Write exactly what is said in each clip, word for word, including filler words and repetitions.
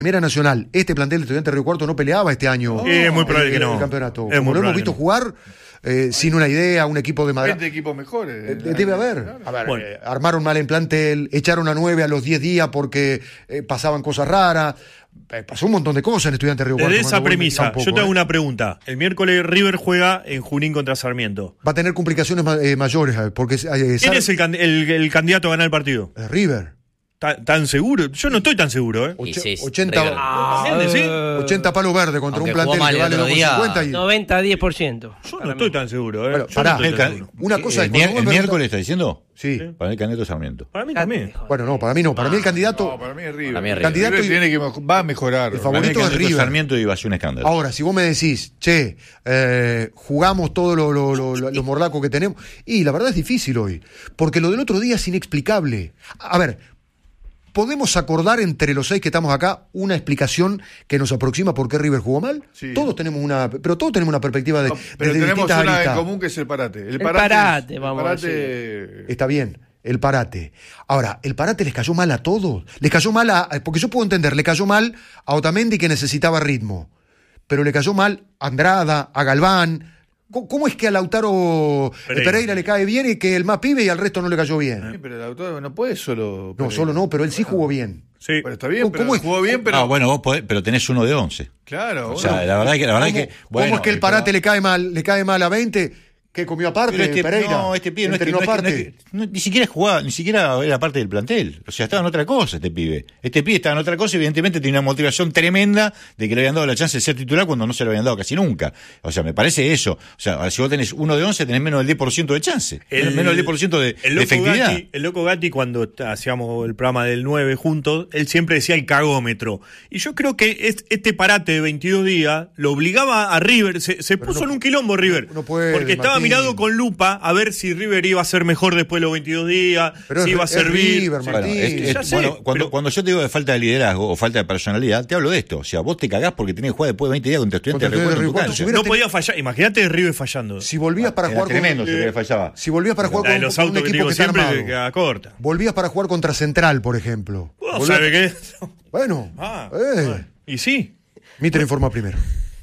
Primera Nacional, este plantel de Estudiantes de Río Cuarto no peleaba este año oh, es muy probable el, que no. el campeonato. Es Como lo hemos visto jugar, eh, sin una idea, un equipo de Madrid. veinte equipos mejores. Eh, debe haber. A ver, bueno. eh, armaron mal en plantel, echaron a nueve a los diez días porque eh, pasaban cosas raras. Eh, pasó un montón de cosas en Estudiantes de Río Cuarto. Desde esa premisa, poco, yo te hago eh. una pregunta. El miércoles River juega en Junín contra Sarmiento. Va a tener complicaciones ma- eh, mayores. Porque, eh, ¿Quién es el, can- el, el candidato a ganar el partido? Eh, River. ¿Tan, ¿Tan seguro? Yo no estoy tan seguro, ¿eh? Och- sí, sí, ochenta, ah, ¿sí? ochenta palos verdes contra Aunque un plantel que vale dos coma cincuenta. Y... noventa a diez por ciento. Yo no estoy tan seguro, ¿eh? Bueno, Yo pará, no estoy tan el, seguro. Una cosa el, es el, el miércoles está diciendo. Sí. Para el candidato Sarmiento. Para mí también. Bueno, no, para mí no. Para mí el candidato. No, para mí es River. Para mí es River. Candidato River y- tiene que mej- va a mejorar. El Para mí el favorito es candidato River. Sarmiento iba a ser un escándalo. Ahora, si vos me decís, che, eh, jugamos todos lo, lo, lo, lo, los morlacos que tenemos, y la verdad es difícil hoy, porque lo del otro día es inexplicable. A ver, ¿podemos acordar entre los seis que estamos acá una explicación que nos aproxima por qué River jugó mal? Sí. Todos tenemos una, pero todos tenemos una perspectiva de, No, pero desde tenemos distintas una aristas. en común que es el parate. El El parate, es- vamos el a parate... Está bien, el parate. Ahora, el parate les cayó mal a todos. Les cayó mal a, porque yo puedo entender, le cayó mal a Otamendi que necesitaba ritmo, pero le cayó mal a Andrada, a Galván. ¿Cómo es que a Lautaro Pereira. Pereira le cae bien y que el más pibe y al resto no le cayó bien? Sí, pero el autor no puede solo... No, solo no, pero él sí jugó bien. Sí. Pero está bien, ¿Cómo pero es? jugó bien, pero... No, bueno, vos podés, pero tenés uno de once. Claro. O sea, bueno. la verdad es que... La verdad ¿Cómo, es que bueno, cómo es que el parate pero- le cae mal, le cae mal a veinte? ¿Que comió aparte, Pero este, Pereira? no, este pibe no es que, Entrenó no es que- no aparte. es que- no, ni siquiera jugaba, ni siquiera era parte del plantel. O sea, estaba en otra cosa este pibe. Este pibe estaba en otra cosa y evidentemente tenía una motivación tremenda de que le habían dado la chance de ser titular cuando no se le habían dado casi nunca. O sea, me parece eso. O sea, si vos tenés uno de once, tenés menos del diez por ciento de chance. El- menos del diez por ciento de, el de loco efectividad. Gatti, el loco Gatti, cuando t- hacíamos el programa del nueve juntos, él siempre decía el cagómetro. Y yo creo que es- este parate de veintidós días lo obligaba a River, se, se puso no- en un quilombo River. no puede, porque estaba Martín. mirado con lupa a ver si River iba a ser mejor después de los veintidós días, Pero si es- iba a es servir. River, Bueno, Martín. es- es- Ya sé, bueno, cuando, pero- cuando yo te digo de falta de liderazgo o falta de personalidad, te hablo de esto. O sea, vos te cagás porque tenés que jugar después de veinte días contra Estudiantes de Contra Río Cuarto en tu Estudiantes de Río cancha. Cuarto. No podía fallar. Imagínate River fallando. Si volvías para Era jugar tremendo con, si le fallaba. si volvías para jugar La de con, los con un autos que equipo digo que está siempre armado, que queda corta. volvías para jugar contra Central, por ejemplo. Vos Volvías- sabés qué es. Bueno, Ah, eh. ah, y sí. Mitre informa primero.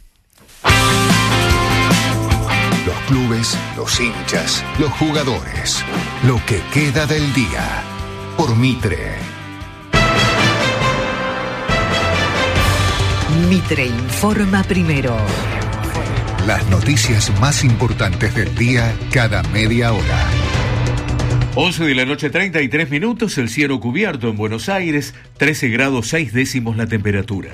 Los clubes, los hinchas, los jugadores. Lo que queda del día. Por Mitre. Mitre informa primero. Las noticias más importantes del día cada media hora. once de la noche, treinta y tres minutos, el cielo cubierto en Buenos Aires, trece grados seis décimos la temperatura.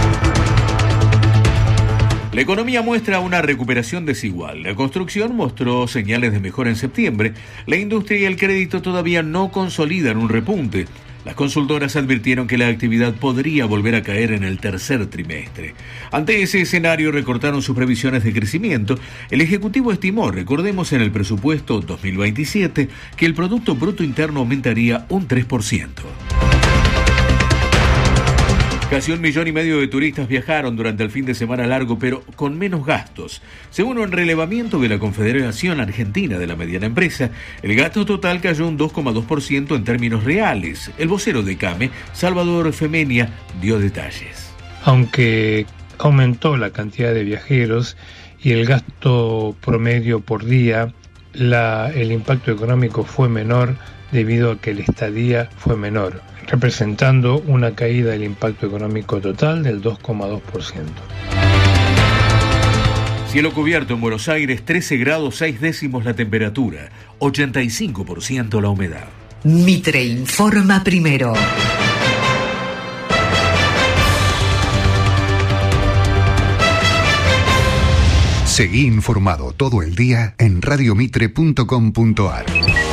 La economía muestra una recuperación desigual. La construcción mostró señales de mejora en septiembre. La industria y el crédito todavía no consolidan un repunte. Las consultoras advirtieron que la actividad podría volver a caer en el tercer trimestre. Ante ese escenario recortaron sus previsiones de crecimiento. El Ejecutivo estimó, recordemos en el presupuesto dos mil veintisiete, que el Producto Bruto Interno aumentaría un tres por ciento. Casi un millón y medio de turistas viajaron durante el fin de semana largo, pero con menos gastos. Según un relevamiento de la Confederación Argentina de la Mediana Empresa, el gasto total cayó un dos coma dos por ciento en términos reales. El vocero de CAME, Salvador Femenia, dio detalles. Aunque aumentó la cantidad de viajeros y el gasto promedio por día, la, el impacto económico fue menor debido a que la estadía fue menor, representando una caída del impacto económico total del dos coma dos por ciento. Cielo cubierto en Buenos Aires, trece grados seis décimos la temperatura, ochenta y cinco por ciento la humedad. Mitre informa primero. Seguí informado todo el día en radiomitre punto com punto ar.